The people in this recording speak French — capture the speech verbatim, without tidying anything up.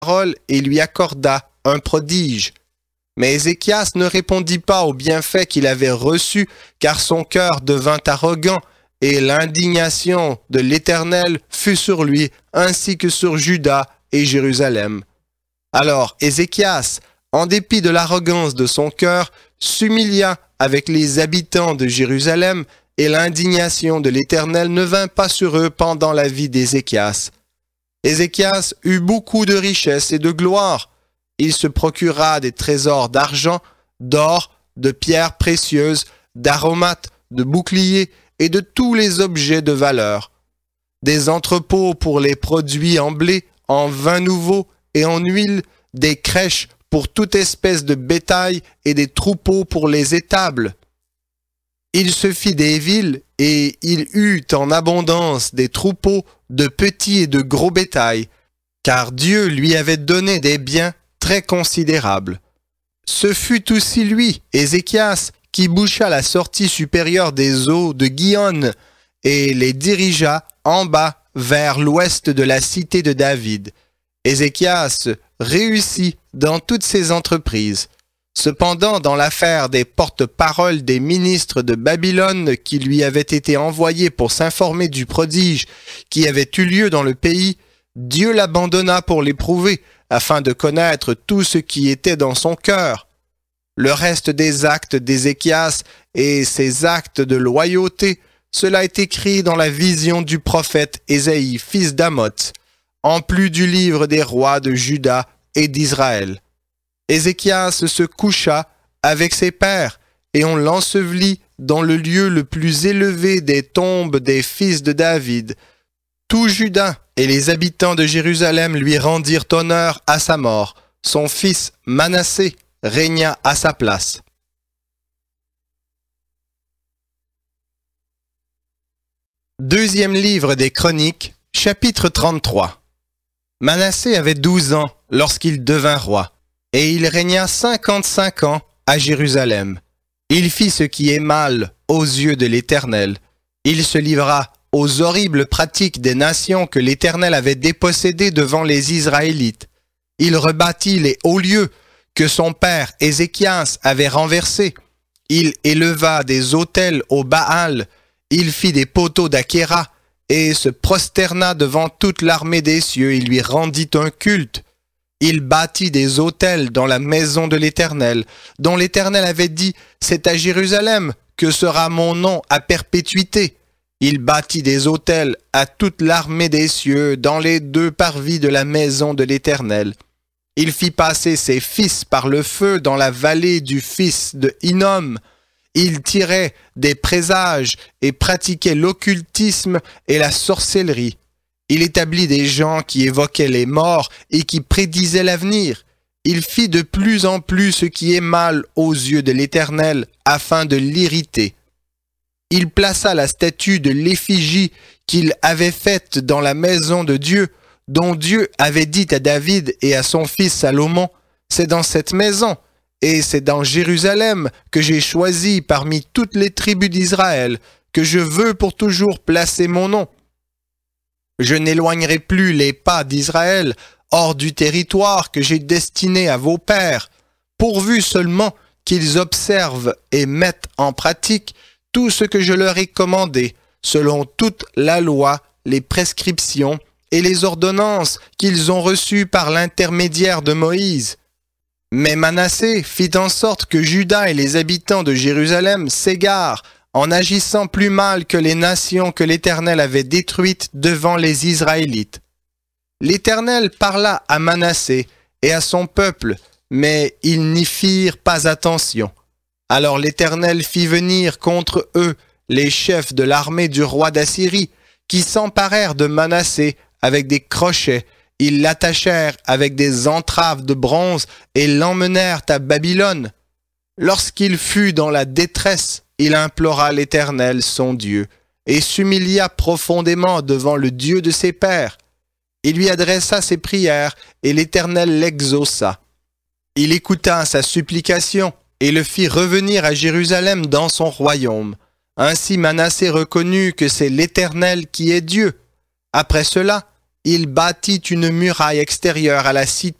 parole et lui accorda un prodige. Mais Ézéchias ne répondit pas aux bienfaits qu'il avait reçus, car son cœur devint arrogant, et l'indignation de l'Éternel fut sur lui, ainsi que sur Juda et Jérusalem. Alors Ézéchias, en dépit de l'arrogance de son cœur, s'humilia avec les habitants de Jérusalem, et l'indignation de l'Éternel ne vint pas sur eux pendant la vie d'Ézéchias. Ézéchias eut beaucoup de richesses et de gloire. Il se procura des trésors d'argent, d'or, de pierres précieuses, d'aromates, de boucliers et de tous les objets de valeur. Des entrepôts pour les produits en blé, en vin nouveau et en huile, des crèches pour toute espèce de bétail et des troupeaux pour les étables. Il se fit des villes et il eut en abondance des troupeaux de petits et de gros bétail, car Dieu lui avait donné des biens très considérables. Ce fut aussi lui, Ézéchias, qui boucha la sortie supérieure des eaux de Gihon et les dirigea en bas vers l'ouest de la cité de David. Ézéchias réussit dans toutes ses entreprises. Cependant, dans l'affaire des porte-paroles des ministres de Babylone qui lui avaient été envoyés pour s'informer du prodige qui avait eu lieu dans le pays, Dieu l'abandonna pour l'éprouver, afin de connaître tout ce qui était dans son cœur. Le reste des actes d'Ézéchias et ses actes de loyauté, cela est écrit dans la vision du prophète Ésaïe, fils d'Amoth, en plus du livre des rois de Juda et d'Israël. Ézéchias se coucha avec ses pères, et on l'ensevelit dans le lieu le plus élevé des tombes des fils de David. Tout Juda et les habitants de Jérusalem lui rendirent honneur à sa mort. Son fils Manassé régna à sa place. Deuxième livre des Chroniques, chapitre trente-trois. Manassé avait douze ans lorsqu'il devint roi, et il régna cinquante-cinq ans à Jérusalem. Il fit ce qui est mal aux yeux de l'Éternel. Il se livra aux horribles pratiques des nations que l'Éternel avait dépossédées devant les Israélites. Il rebâtit les hauts lieux que son père Ézéchias avait renversés. Il éleva des autels au Baal. Il fit des poteaux d'Achéra et se prosterna devant toute l'armée des cieux. Il lui rendit un culte. Il bâtit des autels dans la maison de l'Éternel, dont l'Éternel avait dit « C'est à Jérusalem que sera mon nom à perpétuité ». Il bâtit des autels à toute l'armée des cieux dans les deux parvis de la maison de l'Éternel. Il fit passer ses fils par le feu dans la vallée du fils de Hinnom. Il tirait des présages et pratiquait l'occultisme et la sorcellerie. Il établit des gens qui évoquaient les morts et qui prédisaient l'avenir. Il fit de plus en plus ce qui est mal aux yeux de l'Éternel afin de l'irriter. Il plaça la statue de l'effigie qu'il avait faite dans la maison de Dieu, dont Dieu avait dit à David et à son fils Salomon, « C'est dans cette maison, et c'est dans Jérusalem que j'ai choisi parmi toutes les tribus d'Israël, que je veux pour toujours placer mon nom. Je n'éloignerai plus les pas d'Israël hors du territoire que j'ai destiné à vos pères, pourvu seulement qu'ils observent et mettent en pratique tout ce que je leur ai commandé, selon toute la loi, les prescriptions et les ordonnances qu'ils ont reçues par l'intermédiaire de Moïse. Mais Manassé fit en sorte que Juda et les habitants de Jérusalem s'égarent en agissant plus mal que les nations que l'Éternel avait détruites devant les Israélites. L'Éternel parla à Manassé et à son peuple, mais ils n'y firent pas attention. Alors l'Éternel fit venir contre eux les chefs de l'armée du roi d'Assyrie, qui s'emparèrent de Manassé avec des crochets. Ils l'attachèrent avec des entraves de bronze et l'emmenèrent à Babylone. Lorsqu'il fut dans la détresse, il implora l'Éternel, son Dieu, et s'humilia profondément devant le Dieu de ses pères. Il lui adressa ses prières, et l'Éternel l'exauça. Il écouta sa supplication, et le fit revenir à Jérusalem dans son royaume. Ainsi Manassé reconnut que c'est l'Éternel qui est Dieu. Après cela, Il bâtit une muraille extérieure à la cité